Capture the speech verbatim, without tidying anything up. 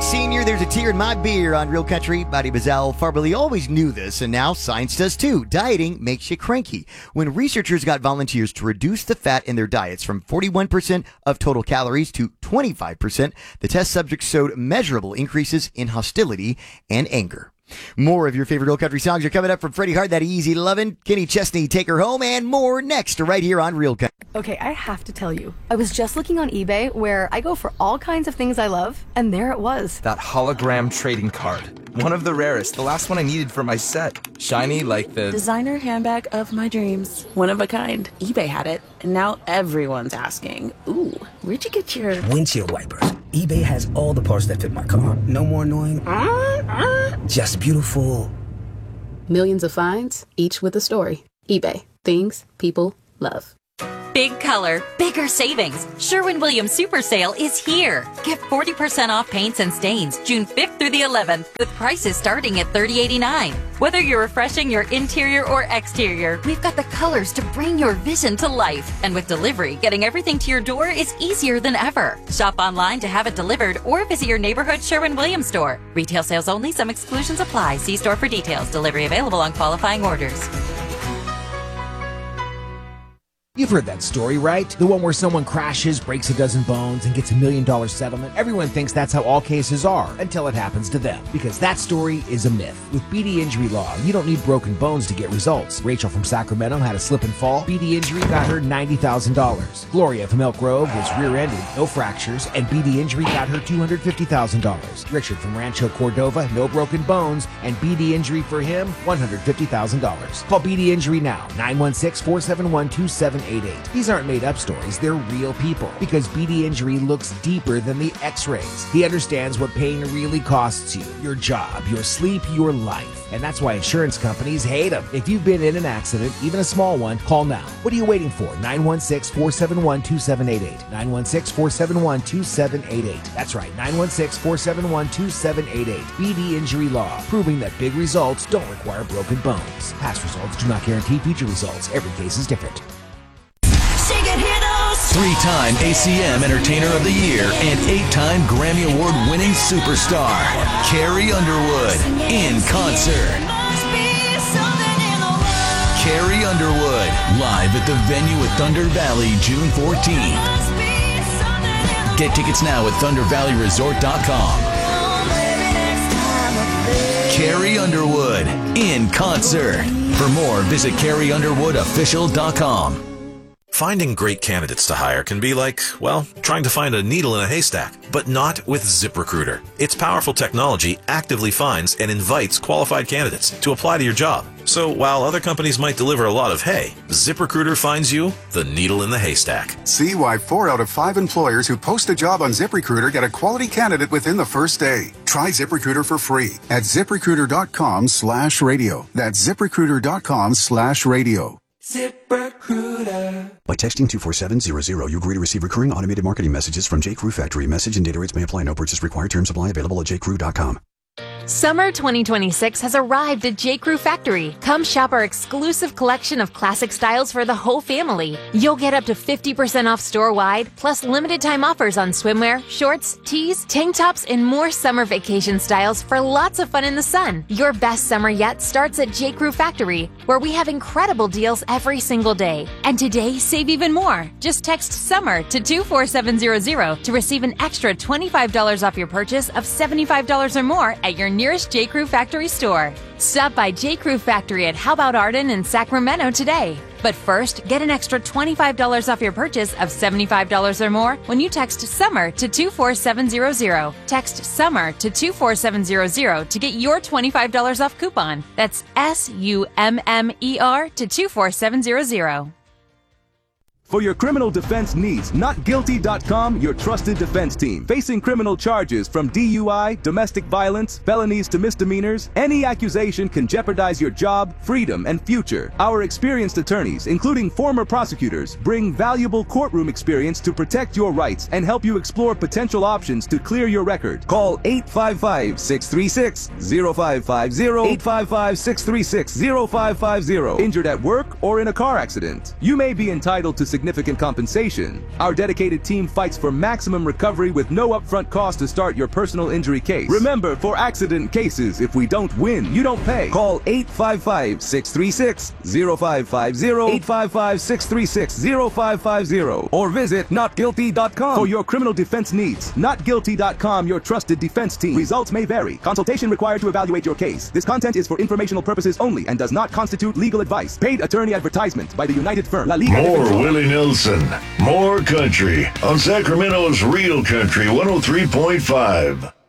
Senior, there's a tear in my beer on Real Country. My name is Al Farber. You always knew this, and now science does too. Dieting makes you cranky. When researchers got volunteers to reduce the fat in their diets from forty-one percent of total calories to twenty-five percent, the test subjects showed measurable increases in hostility and anger. More of your favorite Real Country songs are coming up from Freddie Hart, That Easy Lovin', Kenny Chesney, Take Her Home, and more next right here on Real Country. Okay, I have to tell you, I was just looking on eBay where I go for all kinds of things I love, and there it was. That hologram trading card. One of the rarest, the last one I needed for my set. Shiny like the... designer handbag of my dreams. One of a kind. eBay had it, and now everyone's asking, ooh, where'd you get your... windshield wipers. eBay has all the parts that fit my car. No more annoying... Uh, uh. Just beautiful. Millions of finds, each with a story. eBay. Things people love. Big color, bigger savings. Sherwin-Williams Super Sale is here. Get forty percent off paints and stains June fifth through the eleventh with prices starting at thirty eighty-nine. Whether you're refreshing your interior or exterior, we've got the colors to bring your vision to life. And with delivery, getting everything to your door is easier than ever. Shop online to have it delivered or visit your neighborhood Sherwin-Williams store. Retail sales only. Some exclusions apply. See store for details. Delivery available on qualifying orders. You've heard that story, right? The one where someone crashes, breaks a dozen bones, and gets a million dollar settlement. Everyone thinks that's how all cases are until it happens to them. Because that story is a myth. With B D Injury Law, you don't need broken bones to get results. Rachel from Sacramento had a slip and fall. B D Injury got her ninety thousand dollars. Gloria from Elk Grove was rear-ended, no fractures, and B D Injury got her two hundred fifty thousand dollars. Richard from Rancho Cordova, no broken bones, and B D Injury for him, one hundred fifty thousand dollars. Call B D Injury now, nine one six, four seven one, two seven eight eight. These aren't made-up stories, they're real people. Because B D Injury looks deeper than the x-rays. He understands what pain really costs you. Your job, your sleep, your life. And that's why insurance companies hate them. If you've been in an accident, even a small one, call now. What are you waiting for? nine one six, four seven one, two seven eight eight. nine one six, four seven one, two seven eight eight. That's right, nine one six, four seven one, two seven eight eight. B D Injury Law, proving that big results don't require broken bones. Past results do not guarantee future results. Every case is different. Three-time A C M Entertainer of the Year and eight-time Grammy Award-winning superstar, Carrie Underwood, in concert. Carrie Underwood, live at the venue at Thunder Valley, June fourteenth. Get tickets now at thunder valley resort dot com. Carrie Underwood, in concert. For more, visit carrie underwood official dot com. Finding great candidates to hire can be like, well, trying to find a needle in a haystack, but not with ZipRecruiter. Its powerful technology actively finds and invites qualified candidates to apply to your job. So while other companies might deliver a lot of hay, ZipRecruiter finds you the needle in the haystack. See why four out of five employers who post a job on ZipRecruiter get a quality candidate within the first day. Try ZipRecruiter for free at ZipRecruiter.com slash radio. That's ZipRecruiter.com slash radio. ZipRecruiter. By texting two four seven hundred, you agree to receive recurring automated marketing messages from J. Crew Factory. Message and data rates may apply. No purchase required. Terms apply. Available at j crew dot com. Summer twenty twenty-six has arrived at J. Crew Factory. Come shop our exclusive collection of classic styles for the whole family. You'll get up to fifty percent off store-wide, plus limited time offers on swimwear, shorts, tees, tank tops, and more summer vacation styles for lots of fun in the sun. Your best summer yet starts at J. Crew Factory, where we have incredible deals every single day. And today, save even more. Just text SUMMER to two four seven hundred to receive an extra twenty-five dollars off your purchase of seventy-five dollars or more at your nearest J. Crew Factory store. Stop by J. Crew Factory at How About Arden in Sacramento today. But first, get an extra twenty-five dollars off your purchase of seventy-five dollars or more when you text SUMMER to two four seven hundred. Text SUMMER to two four seven hundred to get your twenty-five dollars off coupon. That's S U M M E R to two four seven hundred. For your criminal defense needs, not guilty dot com, your trusted defense team. Facing criminal charges from D U I, domestic violence, felonies to misdemeanors, any accusation can jeopardize your job, freedom, and future. Our experienced attorneys, including former prosecutors, bring valuable courtroom experience to protect your rights and help you explore potential options to clear your record. Call eight five five, six three six, zero five five zero, eight five five, six three six, zero five five zero. Injured at work or in a car accident. You may be entitled to significant significant compensation. Our dedicated team fights for maximum recovery with no upfront cost to start your personal injury case. Remember, for accident cases, if we don't win, you don't pay. Call eight five five, six three six, zero five five zero, eight five five, six three six, zero five five zero, or visit not guilty dot com for your criminal defense needs. not guilty dot com, your trusted defense team. Results may vary. Consultation required to evaluate your case. This content is for informational purposes only and does not constitute legal advice. Paid attorney advertisement by the United Firm. La Liga More Defensor. Willie Nelson, more country on Sacramento's Real Country one oh three point five.